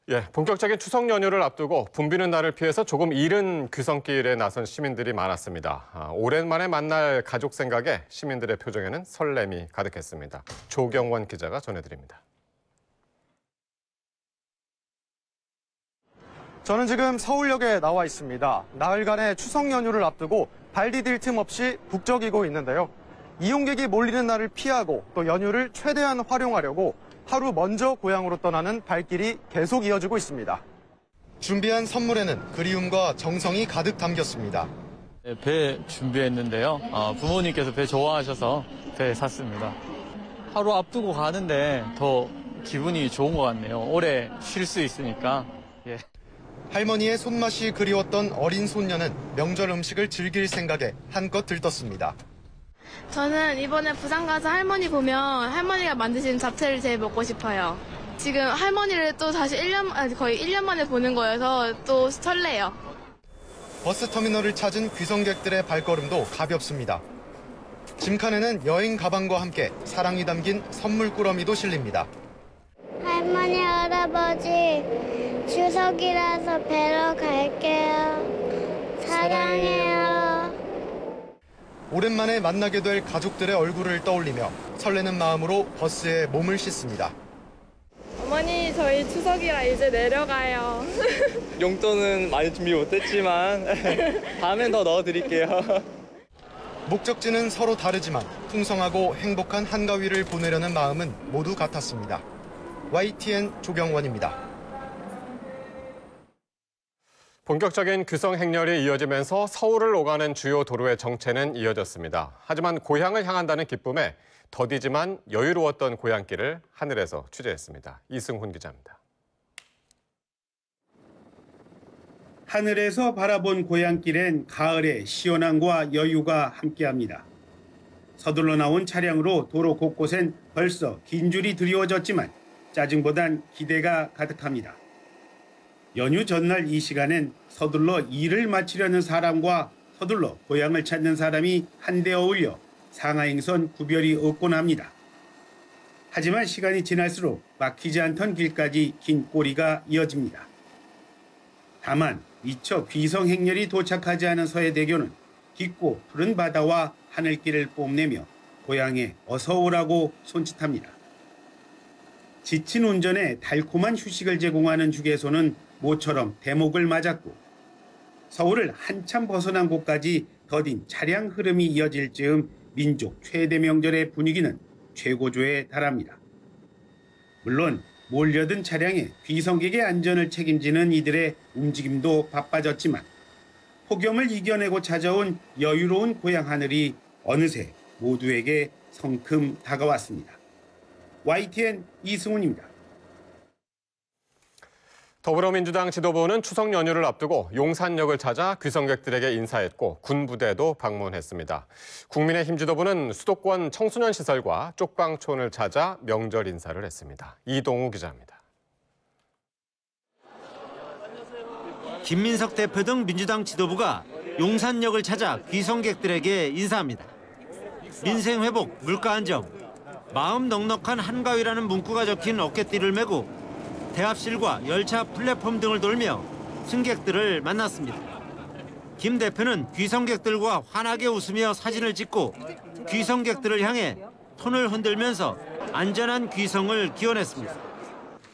예, 본격적인 추석 연휴를 앞두고 붐비는 날을 피해서 조금 이른 귀성길에 나선 시민들이 많았습니다. 오랜만에 만날 가족 생각에 시민들의 표정에는 설렘이 가득했습니다. 조경원 기자가 전해드립니다. 저는 지금 서울역에 나와 있습니다. 나흘간의 추석 연휴를 앞두고 발 디딜 틈 없이 북적이고 있는데요. 이용객이 몰리는 날을 피하고 또 연휴를 최대한 활용하려고 하루 먼저 고향으로 떠나는 발길이 계속 이어지고 있습니다. 준비한 선물에는 그리움과 정성이 가득 담겼습니다. 배 준비했는데요. 부모님께서 배 좋아하셔서 배 샀습니다. 하루 앞두고 가는데 더 기분이 좋은 것 같네요. 오래 쉴 수 있으니까. 예. 할머니의 손맛이 그리웠던 어린 손녀는 명절 음식을 즐길 생각에 한껏 들떴습니다. 저는 이번에 부산 가서 할머니 보면 할머니가 만드신 잡채를 제일 먹고 싶어요. 지금 할머니를 또 다시 거의 1년 만에 보는 거여서 또 설레요. 버스터미널을 찾은 귀성객들의 발걸음도 가볍습니다. 짐칸에는 여행 가방과 함께 사랑이 담긴 선물 꾸러미도 실립니다. 할머니, 할아버지, 추석이라서 뵈러 갈게요. 사랑해요. 오랜만에 만나게 될 가족들의 얼굴을 떠올리며 설레는 마음으로 버스에 몸을 싣습니다. 어머니, 저희 추석이라 이제 내려가요. 용돈은 많이 준비 못했지만 다음엔 더 넣어드릴게요. 목적지는 서로 다르지만 풍성하고 행복한 한가위를 보내려는 마음은 모두 같았습니다. YTN 조경원입니다. 본격적인 귀성 행렬이 이어지면서 서울을 오가는 주요 도로의 정체는 이어졌습니다. 하지만 고향을 향한다는 기쁨에 더디지만 여유로웠던 고향길을 하늘에서 취재했습니다. 이승훈 기자입니다. 하늘에서 바라본 고향길엔 가을의 시원함과 여유가 함께합니다. 서둘러 나온 차량으로 도로 곳곳엔 벌써 긴 줄이 드리워졌지만 짜증보단 기대가 가득합니다. 연휴 전날 이 시간엔 서둘러 일을 마치려는 사람과 서둘러 고향을 찾는 사람이 한데 어울려 상하행선 구별이 없곤 합니다. 하지만 시간이 지날수록 막히지 않던 길까지 긴 꼬리가 이어집니다. 다만 미처 귀성 행렬이 도착하지 않은 서해대교는 깊고 푸른 바다와 하늘길을 뽐내며 고향에 어서 오라고 손짓합니다. 지친 운전에 달콤한 휴식을 제공하는 휴게소는 모처럼 대목을 맞았고 서울을 한참 벗어난 곳까지 더딘 차량 흐름이 이어질 즈음 민족 최대 명절의 분위기는 최고조에 달합니다. 물론 몰려든 차량에 귀성객의 안전을 책임지는 이들의 움직임도 바빠졌지만 폭염을 이겨내고 찾아온 여유로운 고향 하늘이 어느새 모두에게 성큼 다가왔습니다. YTN 이승훈입니다. 더불어민주당 지도부는 추석 연휴를 앞두고 용산역을 찾아 귀성객들에게 인사했고 군부대도 방문했습니다. 국민의힘 지도부는 수도권 청소년 시설과 쪽방촌을 찾아 명절 인사를 했습니다. 이동우 기자입니다. 김민석 대표 등 민주당 지도부가 용산역을 찾아 귀성객들에게 인사합니다. 민생 회복, 물가 안정, 마음 넉넉한 한가위라는 문구가 적힌 어깨띠를 메고 대합실과 열차 플랫폼 등을 돌며 승객들을 만났습니다. 김 대표는 귀성객들과 환하게 웃으며 사진을 찍고 귀성객들을 향해 손을 흔들면서 안전한 귀성을 기원했습니다.